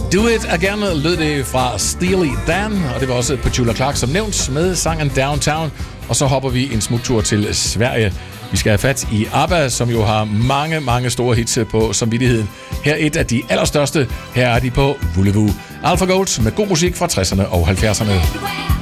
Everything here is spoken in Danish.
Do It Again lød det fra Steely Dan, og det var også Petula Clark som nævnt med sangen Downtown. Og så hopper vi en smuttur til Sverige. Vi skal have fat i ABBA, som jo har mange store hits på samvittigheden. Her et af de allerstørste. Her er de på Voulez-Vous. AlphaGold med god musik fra 60'erne og 70'erne.